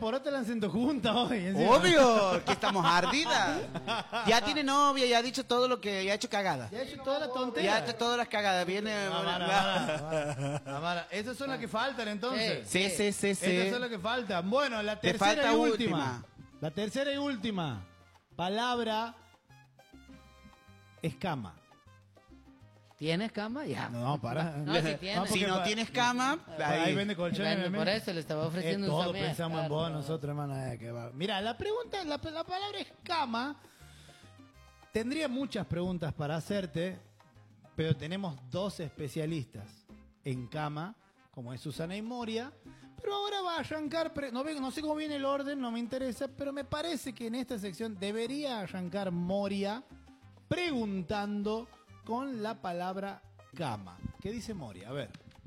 porotas las hacen juntas hoy. Encima. Obvio, que estamos ardidas. Ya tiene novia, ya ha dicho todo lo que... Ya ha hecho cagada. Ya ha hecho toda la tontería. Ya ha hecho todas las cagadas. Viene... Amara, esas son las que faltan entonces. Sí. Esas son las que faltan. Bueno, la tercera falta y última. La tercera y última. Palabra... Escama. ¿Tienes cama? Ya. No, para. No, si tienes. Si no tienes cama, Ahí vende colchones. Bueno, por eso le estaba ofreciendo un todos samé, pensamos en claro. vos, nosotros, hermano. Mira, la pregunta, la palabra escama. Tendría muchas preguntas para hacerte, pero tenemos dos especialistas en cama, como es Susana y Moria. Pero ahora va a arrancar, no sé cómo viene el orden, no me interesa, pero me parece que en esta sección debería arrancar Moria preguntando con la palabra cama. ¿Qué dice Moria? A ver.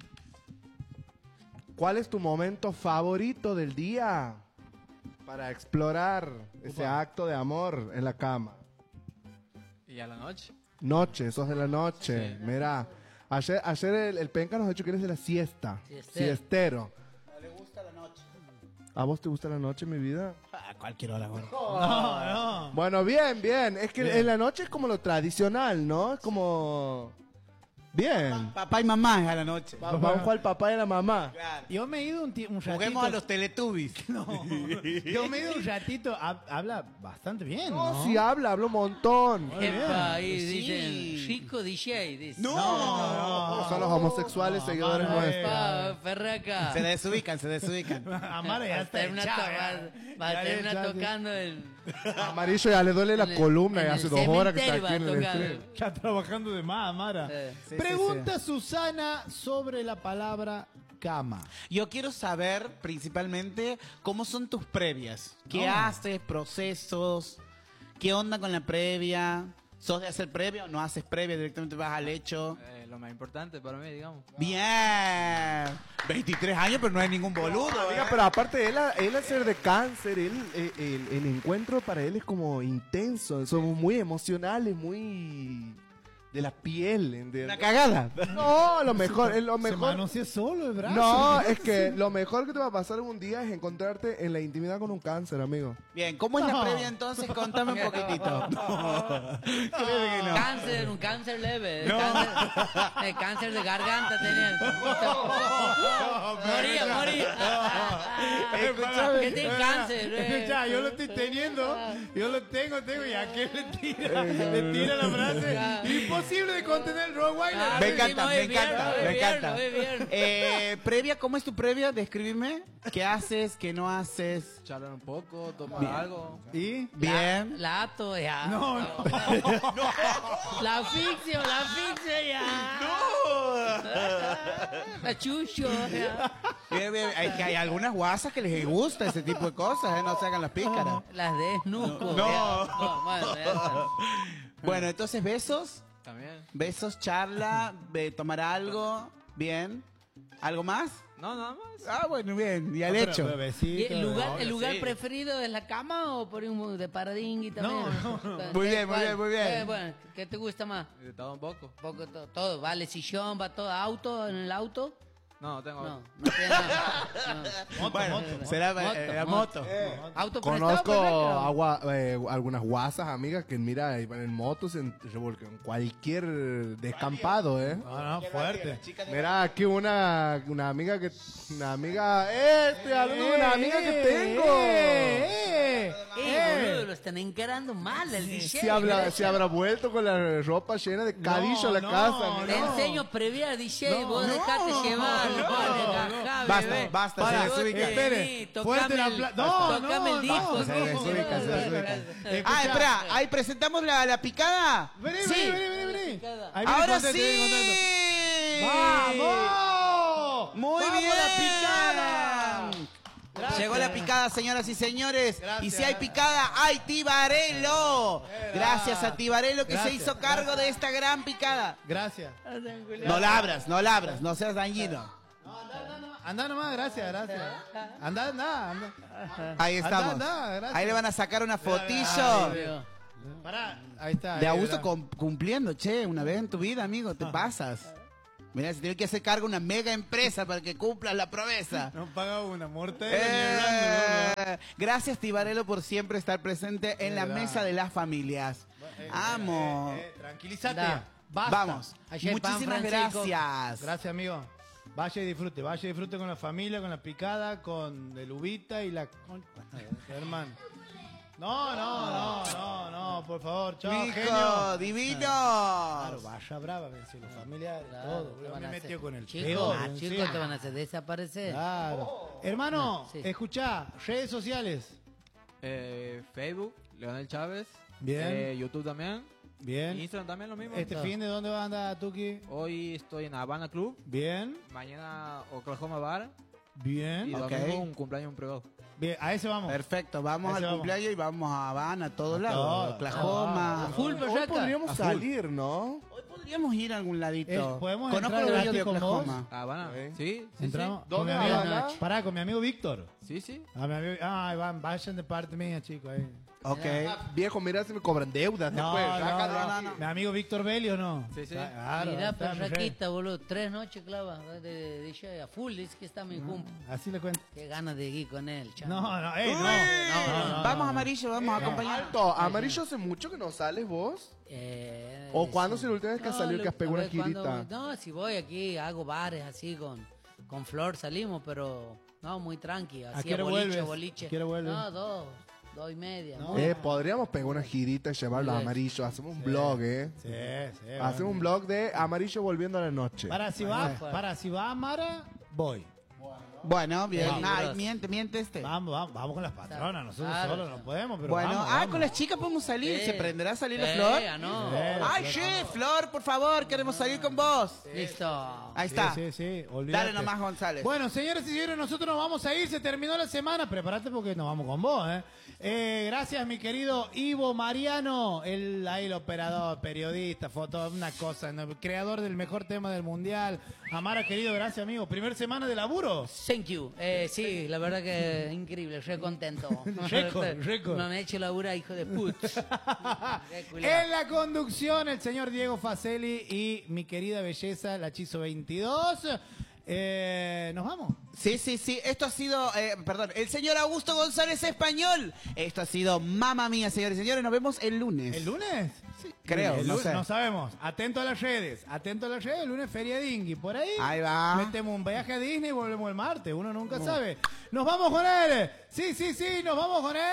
¿Cuál es tu momento favorito del día para explorar ese acto de amor en la cama? ¿Y a la noche? Noche, sos de la noche. Sí. Mira, ayer el penca nos ha dicho que eres de la siesta. Siestero. le gusta la noche. ¿A vos te gusta la noche, mi vida? A cualquier hora, bueno. No. Bueno, bien. Es que en la noche es como lo tradicional, ¿no? Es como... Bien. Papá y mamá es a la noche. Vamos a jugar al papá y a la mamá. Claro. Yo me he ido un ratito. Juguemos a los Teletubbies. No, yo me he ido un ratito. Habla bastante bien, ¿no? No, si habla un montón. Epa, ahí Sí. dicen, Rico DJ, dice. No. Son los homosexuales seguidores Amara, nuestros. Pa, Ferraca. Se desubican. Amara ya está echada, Va a ya terminar echada. tocando el... Amarillo ya le duele la En el- columna y en hace el 2 horas que está cementerio aquí en va a el tocar. stream. Está trabajando de más, Amara. Sí, Pregunta Susana sobre la palabra cama. Yo quiero saber principalmente cómo son tus previas. ¿Qué haces? ¿Procesos? ¿Qué onda con la previa? ¿Sos de hacer previa o no haces previa? ¿Directamente vas al hecho? Lo más importante para mí, digamos. Bien. 23 años, pero no hay ningún boludo. Amiga, pero aparte él al ser de cáncer, el encuentro para él es como intenso. Somos muy emocionales, muy de la piel. Una cagada. No, lo mejor, es lo Se mejor. manoseó solo el brazo. No, es que lo mejor que te va a pasar un día es encontrarte en la intimidad con un cáncer, amigo. Bien, ¿cómo es la previa entonces? Contame un poquitito. Cáncer, un cáncer leve. Cáncer de garganta tenía. Moría. ¿Qué tiene cáncer? Escucha, yo lo estoy teniendo. Yo lo tengo, y aquel le tira la frase. Imposible de contener el Rottweiler. Me encanta. Bien. Previa, ¿cómo es tu previa? Describime. ¿Qué haces? ¿Qué no haces? Charlar un poco, tomar algo. ¿Y? Bien. La ato ya. No. La asfixio ya. La chucho ya. Bien. Hay algunas guasas que les gusta ese tipo de cosas, no se hagan las pícaras. Las desnuco. No. Bueno, ya está. Bueno, entonces besos. También. Besos, charla, tomar algo. Bien. ¿Algo más? No, nada más. Ah, bueno, bien. Y al hecho. ¿Y el lugar sí. preferido es la cama o por un de paradingui también? Muy bien. Bueno, ¿qué te gusta más? De todo un poco. Todo, vale, sillón, va todo, auto, en el auto. No, tengo. No tiene nada. No. Bueno, será la moto. Auto Conozco prestado, algunas guasas, amigas, que mira, iban en motos en cualquier descampado, No, fuerte. Mira, aquí una amiga hablando de una amiga que tengo. boludo, lo están encarando mal el DJ. Se habrá vuelto con la ropa llena de cadillo a la casa. Te enseño previa DJ, vos dejate llevar. Basta, se desubica. Espere, fuerte el aplauso. Tocame el disco. Se desubica. Espera, ahí presentamos la picada. Vení. Ahí viene Ahora contento, sí. viene contento. ¡Vamos! Muy ¡Vamos bien. la picada! Llegó la picada, señoras y señores. Gracias. Y si hay picada, hay Tibarello. Gracias a Tibarello que se hizo cargo de esta gran picada. Gracias. No labras, no seas dañino. Anda nomás, gracias. Anda. Ahí estamos. Anda, gracias. Ahí le van a sacar una fotillo. Pará, ahí está. De Augusto cumpliendo, che, una vez en tu vida, amigo, te pasas. Mira, se tiene que hacer cargo una mega empresa para que cumplas la promesa. No paga una mortera ni Gracias, Tibarelo, por siempre estar presente en la mesa de las familias. Amo. Tranquilízate. Da. Basta. Vamos. Allá hay pan, Muchísimas Francisco. gracias. Gracias, amigo. Vaya y disfrute con la familia, con la picada, con el uvita y la... Hermano. No, por favor, chao, Hijo, genio. divino. Claro, vaya brava, venció los familiares, Claro, todo. te Yo van me a metió hacer- con el Chicos, peor. chicos, encima. te van a hacer desaparecer. Claro. Hermano, Sí. escuchá, redes sociales. Facebook, Leonel Chávez. Bien. YouTube también. Bien. Instagram también lo mismo. Este fin de dónde va a andar, Tuki? Hoy estoy en Habana Club. Bien. Mañana Oklahoma Bar. Y Bien. Ok. domingo un cumpleaños un privado. Bien, a ese vamos. Perfecto, vamos Ese al vamos. cumpleaños y vamos a Habana, a todos A lados. todo. Oklahoma. Full Hoy berraca. podríamos A full. salir, ¿no? Hoy podríamos ir a algún ladito. ¿Podemos Conozco entrar el barrio de gratis con vos? Oklahoma. Habana. Ok. Sí, sí, Entramos con ¿Dónde mi amigo. Habana? Pará, con mi amigo Víctor. sí. Sí, sí. A mi amigo, vayan de parte mía, chicos. Ahí. Ok. Viejo, mira si me cobran deudas No, después. Sácala. no. Mi amigo Víctor Belli o no. Sí, sí. Claro, Mirá, está, mi rey. perraquita, boludo. 3 noches clava de DJ a full. Dice que está mi cumple. Así le cuento. Qué ganas de ir con él, chaval. No, no, no. Vamos, Amarillo, vamos a acompañar. Alto, Amarillo, ¿hace mucho que no sales vos? ¿O cuándo es la última vez que has salido que has pegado una girita? No, si voy aquí, hago bares así con Flor, salimos, pero no, muy tranqui. ¿A Así qué hora vuelves? boliche. ¿A qué hora vuelves? No, 2:30. No. Podríamos pegar una girita y llevarlo a Sí. Amarillo. Hacemos un blog, Sí, sí. Hacemos un blog de Amarillo volviendo a la noche. Para si va Amara, voy. Bueno, bien. Vamos. Ay, miente este. Vamos con las patronas. Nosotros Claro, solos claro. no podemos, pero Bueno, vamos. con las chicas podemos salir. Sí. ¿Se prenderá a salir la Sí, Flor? no. Ay, sí, Flor, por favor, queremos salir con vos. Listo. Ahí está. Sí, olvídate. Dale nomás, González. Bueno, señores y señores, nosotros nos vamos a ir. Se terminó la semana. Prepárate porque nos vamos con vos, gracias, mi querido Ivo Mariano, el operador, periodista, foto, una cosa, ¿no? Creador del mejor tema del mundial. Amara, querido, gracias, amigo. Primer semana de laburo. Thank you. Sí, la verdad que increíble, re contento. Récord. No me he hecho labura, hijo de put. En la conducción, el señor Diego Facelli y mi querida belleza, la Chizo 22. ¿Nos vamos? Sí. Esto ha sido, perdón, el señor Augusto González Español. Esto ha sido Mamma Mía, señores y señores. Nos vemos el lunes. ¿El lunes? Sí, creo, El no lunes, sé. no sabemos. Atento a las redes. El lunes Feria Dingui. Por ahí. Ahí va. Metemos un viaje a Disney y volvemos el martes. Uno nunca sabe. Nos vamos con él. Sí, nos vamos con él.